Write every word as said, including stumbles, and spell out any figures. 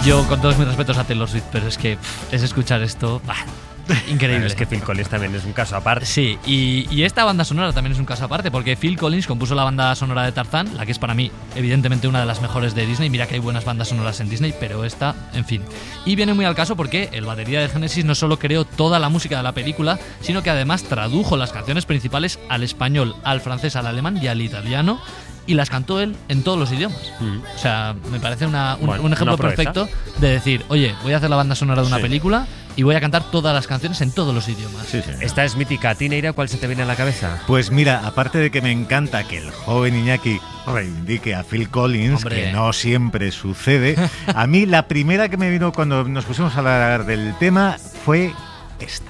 Yo, con todos mis respetos a Taylor Swift, pero es que pff, es escuchar esto... Bah, increíble. Bueno, es que Phil Collins también es un caso aparte. Sí, y, y esta banda sonora también es un caso aparte, porque Phil Collins compuso la banda sonora de Tarzán, la que es para mí, evidentemente, una de las mejores de Disney. Mira que hay buenas bandas sonoras en Disney, pero esta, en fin. Y viene muy al caso porque el batería de Genesis no solo creó toda la música de la película, sino que además tradujo las canciones principales al español, al francés, al alemán y al italiano, y las cantó él en todos los idiomas. Mm. O sea, me parece una, un, bueno, un ejemplo perfecto de decir, oye, voy a hacer la banda sonora de una sí. película y voy a cantar todas las canciones en todos los idiomas. Sí, sí. Esta es mítica. ¿A ti, Neira, cuál se te viene a la cabeza? Pues mira, aparte de que me encanta que el joven Iñaki reivindique a Phil Collins, Hombre. que no siempre sucede, a mí la primera que me vino cuando nos pusimos a hablar del tema fue esta.